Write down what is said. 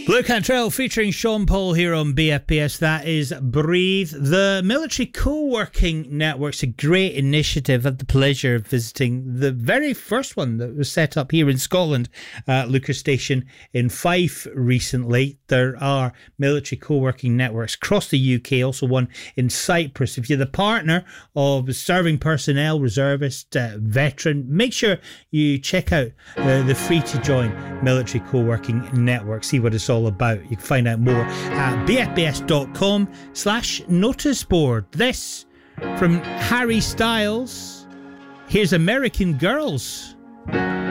Blue Cantrell featuring Sean Paul here on BFBS. That is Breathe. The Military Co-working Network's a great initiative. I had the pleasure of visiting the very first one that was set up here in Scotland at Lucas Station in Fife recently. There are military co-working networks across the UK, also one in Cyprus. If you're the partner of serving personnel, reservist, veteran, make sure you check out the free-to-join Military Co-working Network. See what it's all about. You can find out more at bfbs.com/noticeboard. This from Harry Styles. Here's American Girls.